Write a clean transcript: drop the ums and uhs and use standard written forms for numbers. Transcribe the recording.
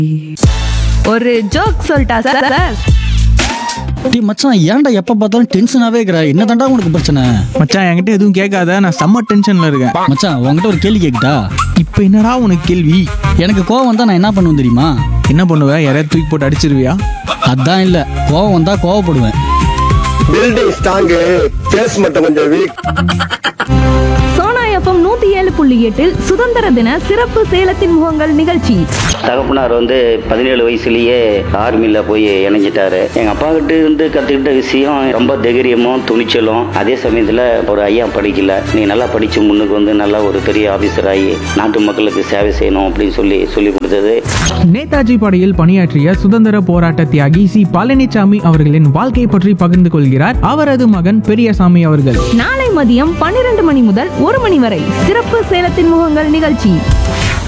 ஒரு ஜோக் சொல்லிட்டா சார்? டேய் மச்சான், ஏன்டா எப்ப பார்த்தாலும் டென்ஷனாவே இருக்கிற? என்ன தாண்டா உனக்கு பிரச்சனை? மச்சான் என்கிட்ட எதுவும் கேட்காத, நான் செம்ம டென்ஷன்ல இருக்கேன். மச்சான், உன்கிட்ட ஒரு கேள்வி கேக்குதா? இப்போ என்னடா உனக்கு கேள்வி? எனக்கு கோவம் வந்தா நான் என்ன பண்ணுவேன் தெரியுமா? என்ன பண்ணுவ? யாரையாவது தூக்கி போட்டு அடிச்சிருவியா? அதான் இல்ல, கோவம் வந்தா கோவப்படுவேன். பில்டிங் ஸ்ட்ராங், பேஸ் மட்டும் கொஞ்சம் வீக். சோனா எஃப்எம் 107.8 சுதந்திர தின சிறப்பு சேலத்தின் முகங்கள் நிகழ்ச்சி. தகப்பனார் 17 வயசுலயே ஆர்மியில் போய் இணைஞ்சிட்டாரு. எங்கள் அப்பா கிட்ட இருந்து கற்றுக்கிட்ட விஷயம் ரொம்ப தைரியமும் துணிச்சலும். அதே சமயத்தில் ஒரு ஐயா படிக்கல, நீ நல்லா படித்து முன்னுக்கு நல்லா ஒரு பெரிய ஆஃபீஸர் ஆகி நாட்டு மக்களுக்கு சேவை செய்யணும் அப்படின்னு சொல்லி கொடுத்தது. நேதாஜி படையில் பணியாற்றிய சுதந்திர போராட்ட தியாகி சி பழனிசாமி அவர்களின் வாழ்க்கை பற்றி பகிர்ந்து கொள்கிறார் அவரது மகன் பெரியசாமி அவர்கள். நாளை மதியம் 12 மணி முதல் 1 மணி வரை சிறப்பு சேலத்தின் முகங்கள் நிகழ்ச்சி.